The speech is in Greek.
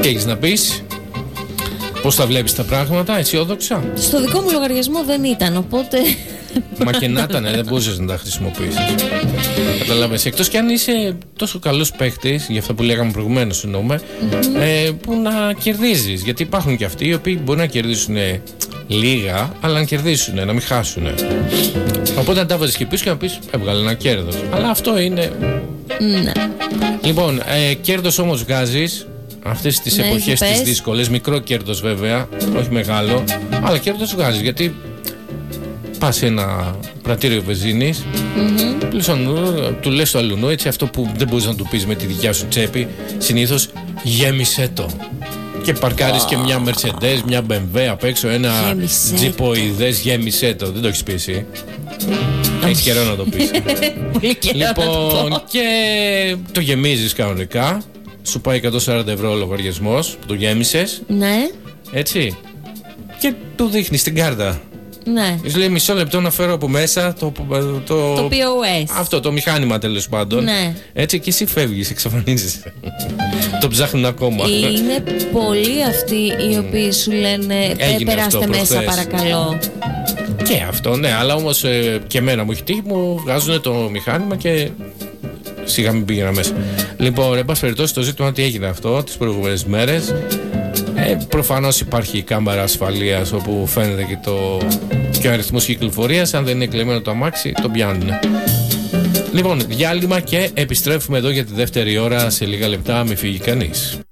Τι έχεις να πεις? Πώς τα βλέπεις τα πράγματα, αισιόδοξα? Στο δικό μου λογαριασμό δεν ήταν, οπότε. Μα και να ήταν, δεν μπορούσες να τα χρησιμοποιήσεις. Καταλάβες. Εκτός κι αν είσαι τόσο καλός παίχτης, για αυτό που λέγαμε προηγουμένως εννοούμε, που να κερδίζεις. Γιατί υπάρχουν και αυτοί οι οποίοι μπορεί να κερδίσουν λίγα, αλλά να κερδίσουν, να μην χάσουν. Οπότε να τα βάζεις και πίσω και να πεις έβγαλε ένα κέρδος. Αλλά αυτό είναι. Ναι. Λοιπόν, κέρδος όμως βγάζεις. Αυτές τις εποχές τις δύσκολες, μικρό κέρδος βέβαια, όχι μεγάλο, αλλά κέρδος βγάζεις, γιατί πας σε ένα πρατήριο βενζίνης, του λες στο αλουνού, έτσι, αυτό που δεν μπορείς να του πεις με τη δικιά σου τσέπη, συνήθως γέμισέ το. Και παρκάρεις και μια Mercedes, μια BMW απ' έξω, ένα τζιποειδές, γέμισέ το. Δεν το έχεις πει εσύ? Έχεις καιρό να το πεις. Λοιπόν, και το γεμίζεις κανονικά. Σου πάει 140 ευρώ ο λογαριασμός που το γέμισες. Ναι. Έτσι. Και του δείχνεις την κάρτα. Ναι. Σου λέει μισό λεπτό να φέρω από μέσα το POS. Αυτό το μηχάνημα τέλος πάντων. Ναι. Έτσι και εσύ φεύγεις, εξαφανίζεσαι. Το ψάχνουν ακόμα. Είναι πολλοί αυτοί οι οποίοι σου λένε περάστε μέσα παρακαλώ. Και αυτό, ναι, αλλά όμως και εμένα μου έχει τύχει, μου βγάζουν το μηχάνημα και σιγά μην πήγαινα μέσα. Λοιπόν, εν πάση περιπτώσει, το ζήτημα τι έγινε αυτό τις προηγούμενες μέρες. Προφανώς υπάρχει η κάμερα ασφαλείας όπου φαίνεται και ο αριθμός κυκλοφορίας. Αν δεν είναι κλεμμένο το αμάξι, το πιάνουν. Λοιπόν, διάλειμμα και επιστρέφουμε εδώ για τη δεύτερη ώρα σε λίγα λεπτά. Μην φύγει κανείς.